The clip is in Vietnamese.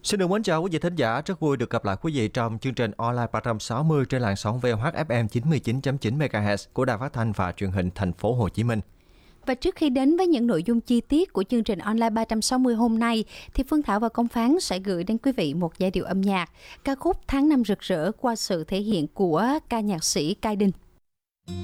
Xin được mến chào quý vị thính giả, rất vui được gặp lại quý vị trong chương trình online 360 trên làn sóng VOH FM 99.9 MHz của Đài Phát thanh và Truyền hình Thành phố Hồ Chí Minh. Và trước khi đến với những nội dung chi tiết của chương trình online 360 hôm nay, thì Phương Thảo và Công Phán sẽ gửi đến quý vị một giai điệu âm nhạc, ca khúc Tháng Năm Rực Rỡ qua sự thể hiện của ca nhạc sĩ Cai Đinh.